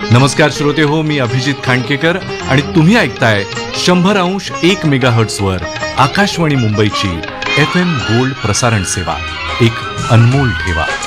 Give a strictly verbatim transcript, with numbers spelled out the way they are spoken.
नमस्कार श्रोते हो, मी अभिजित खांडकेकर आणि तुम्ही ऐकताय शंभर अंश एक मेगा हर्ट्झ वर आकाशवाणी मुंबईची एफ एम गोल्ड प्रसारण सेवा, एक अनमोल ठेवा.